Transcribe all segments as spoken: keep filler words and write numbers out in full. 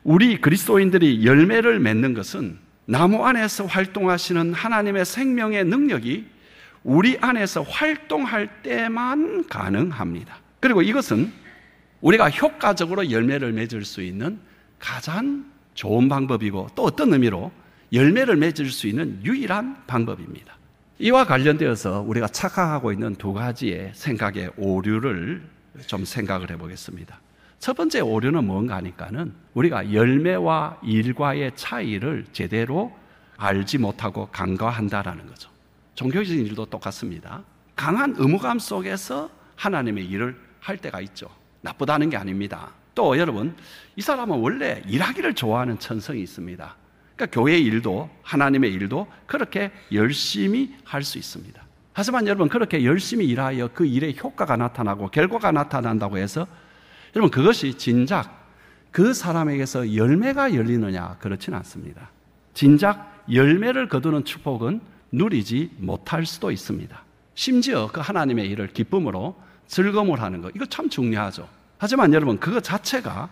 우리 그리스도인들이 열매를 맺는 것은 나무 안에서 활동하시는 하나님의 생명의 능력이 우리 안에서 활동할 때만 가능합니다. 그리고 이것은 우리가 효과적으로 열매를 맺을 수 있는 가장 좋은 방법이고, 또 어떤 의미로 열매를 맺을 수 있는 유일한 방법입니다. 이와 관련되어서 우리가 착각하고 있는 두 가지의 생각의 오류를 좀 생각을 해보겠습니다. 첫 번째 오류는 뭔가 하니까는 우리가 열매와 일과의 차이를 제대로 알지 못하고 간과한다라는 거죠. 종교적인 일도 똑같습니다. 강한 의무감 속에서 하나님의 일을 할 때가 있죠. 나쁘다는 게 아닙니다. 또 여러분, 이 사람은 원래 일하기를 좋아하는 천성이 있습니다. 그러니까 교회 일도 하나님의 일도 그렇게 열심히 할 수 있습니다. 하지만 여러분, 그렇게 열심히 일하여 그 일의 효과가 나타나고 결과가 나타난다고 해서 여러분, 그것이 진작 그 사람에게서 열매가 열리느냐? 그렇지는 않습니다. 진작 열매를 거두는 축복은 누리지 못할 수도 있습니다. 심지어 그 하나님의 일을 기쁨으로 즐거움을 하는 것, 이거 참 중요하죠. 하지만 여러분, 그것 자체가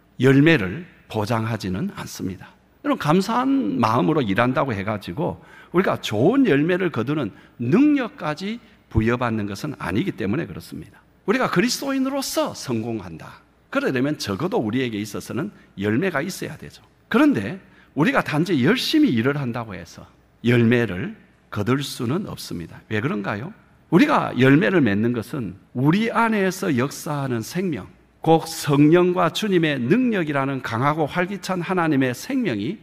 열매를 보장하지는 않습니다. 여러분, 감사한 마음으로 일한다고 해가지고 우리가 좋은 열매를 거두는 능력까지 부여받는 것은 아니기 때문에 그렇습니다. 우리가 그리스도인으로서 성공한다, 그러려면 적어도 우리에게 있어서는 열매가 있어야 되죠. 그런데 우리가 단지 열심히 일을 한다고 해서 열매를 거둘 수는 없습니다. 왜 그런가요? 우리가 열매를 맺는 것은 우리 안에서 역사하는 생명, 곧 성령과 주님의 능력이라는 강하고 활기찬 하나님의 생명이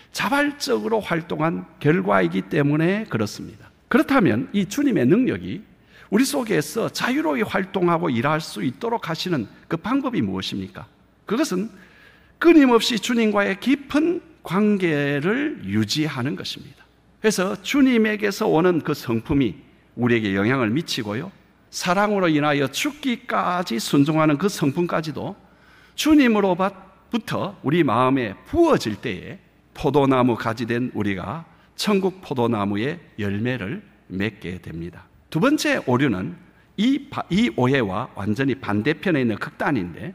자발적으로 활동한 결과이기 때문에 그렇습니다. 그렇다면 이 주님의 능력이 우리 속에서 자유로이 활동하고 일할 수 있도록 하시는 그 방법이 무엇입니까? 그것은 끊임없이 주님과의 깊은 관계를 유지하는 것입니다. 그래서 주님에게서 오는 그 성품이 우리에게 영향을 미치고요, 사랑으로 인하여 죽기까지 순종하는 그 성품까지도 주님으로부터 우리 마음에 부어질 때에 포도나무 가지 된 우리가 천국 포도나무의 열매를 맺게 됩니다. 두 번째 오류는 이, 이 오해와 완전히 반대편에 있는 극단인데,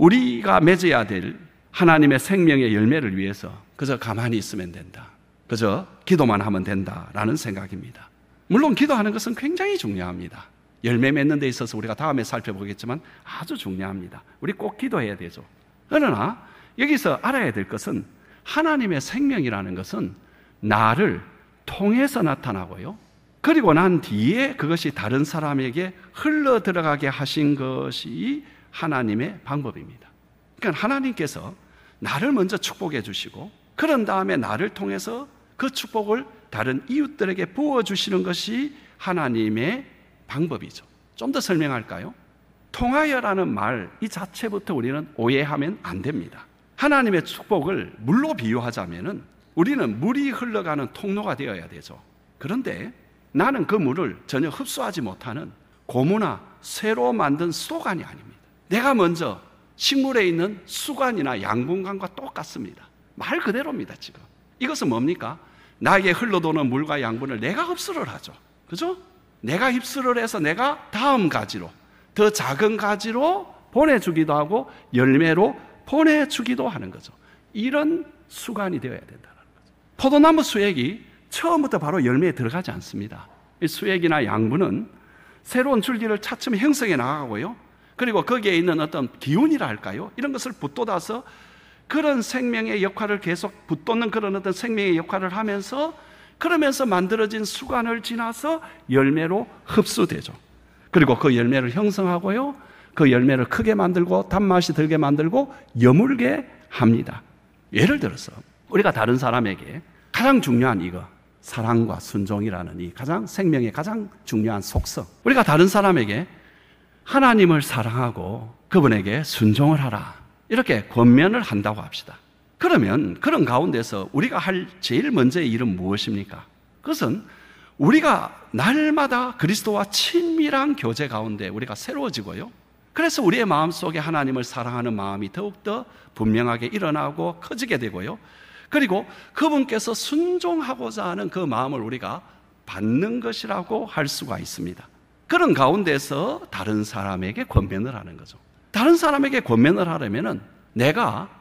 우리가 맺어야 될 하나님의 생명의 열매를 위해서 그저 가만히 있으면 된다, 그저 기도만 하면 된다라는 생각입니다. 물론 기도하는 것은 굉장히 중요합니다. 열매 맺는 데 있어서 우리가 다음에 살펴보겠지만 아주 중요합니다. 우리 꼭 기도해야 되죠. 그러나 여기서 알아야 될 것은 하나님의 생명이라는 것은 나를 통해서 나타나고요, 그리고 난 뒤에 그것이 다른 사람에게 흘러 들어가게 하신 것이 하나님의 방법입니다. 그러니까 하나님께서 나를 먼저 축복해 주시고, 그런 다음에 나를 통해서 그 축복을 다른 이웃들에게 부어주시는 것이 하나님의 방법이죠. 좀 더 설명할까요? 통하여라는 말 이 자체부터 우리는 오해하면 안 됩니다. 하나님의 축복을 물로 비유하자면은 우리는 물이 흘러가는 통로가 되어야 되죠. 그런데 나는 그 물을 전혀 흡수하지 못하는 고무나 쇠로 만든 수도관이 아닙니다. 내가 먼저 식물에 있는 수관이나 양분관과 똑같습니다. 말 그대로입니다. 지금 이것은 뭡니까? 나에게 흘러도는 물과 양분을 내가 흡수를 하죠. 그죠? 내가 흡수를 해서 내가 다음 가지로, 더 작은 가지로 보내주기도 하고 열매로 보내주기도 하는 거죠. 이런 수관이 되어야 된다는 거죠. 포도나무 수액이 처음부터 바로 열매에 들어가지 않습니다. 이 수액이나 양분은 새로운 줄기를 차츰 형성해 나가고요, 그리고 거기에 있는 어떤 기운이라 할까요? 이런 것을 붙돋아서 그런 생명의 역할을 계속 붙돋는 그런 어떤 생명의 역할을 하면서, 그러면서 만들어진 수관을 지나서 열매로 흡수되죠. 그리고 그 열매를 형성하고요, 그 열매를 크게 만들고 단맛이 들게 만들고 여물게 합니다. 예를 들어서 우리가 다른 사람에게 가장 중요한 이거, 사랑과 순종이라는 이 가장 생명의 가장 중요한 속성, 우리가 다른 사람에게 하나님을 사랑하고 그분에게 순종을 하라, 이렇게 권면을 한다고 합시다. 그러면 그런 가운데서 우리가 할 제일 먼저의 일은 무엇입니까? 그것은 우리가 날마다 그리스도와 친밀한 교제 가운데 우리가 새로워지고요, 그래서 우리의 마음속에 하나님을 사랑하는 마음이 더욱더 분명하게 일어나고 커지게 되고요, 그리고 그분께서 순종하고자 하는 그 마음을 우리가 받는 것이라고 할 수가 있습니다. 그런 가운데서 다른 사람에게 권면을 하는 거죠. 다른 사람에게 권면을 하려면은 내가